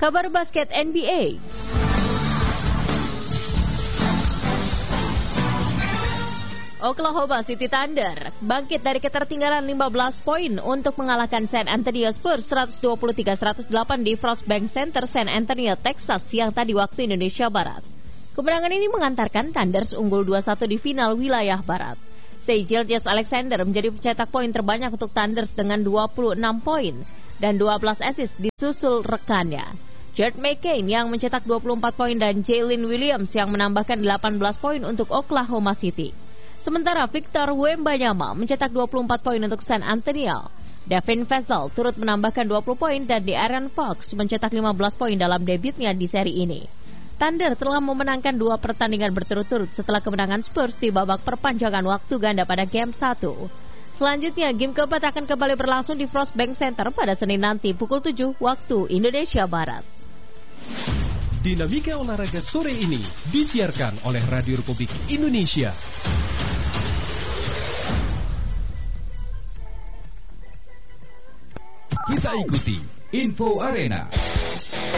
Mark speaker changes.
Speaker 1: Kabar basket NBA. Oklahoma City Thunder bangkit dari ketertinggalan 15 poin untuk mengalahkan San Antonio Spurs 123-108 di Frostbank Center, San Antonio, Texas siang tadi waktu Indonesia Barat. Kemenangan ini mengantarkan Thunders unggul 2-1 di final wilayah Barat. Shai Gilgeous-Alexander menjadi pencetak poin terbanyak untuk Thunders dengan 26 poin dan 12 assist disusul rekannya. Jared McCain yang mencetak 24 poin dan Jalen Williams yang menambahkan 18 poin untuk Oklahoma City. Sementara Victor Wembanyama mencetak 24 poin untuk San Antonio. Devin Vassell turut menambahkan 20 poin dan De'Aaron Fox mencetak 15 poin dalam debutnya di seri ini. Thunder telah memenangkan 2 pertandingan berturut-turut setelah kemenangan Spurs di babak perpanjangan waktu ganda pada Game 1. Selanjutnya, game keempat akan kembali berlangsung di Frostbank Center pada Senin nanti pukul 7 waktu Indonesia Barat.
Speaker 2: Dinamika olahraga sore ini disiarkan oleh Radio Republik Indonesia. Kita ikuti Info Arena.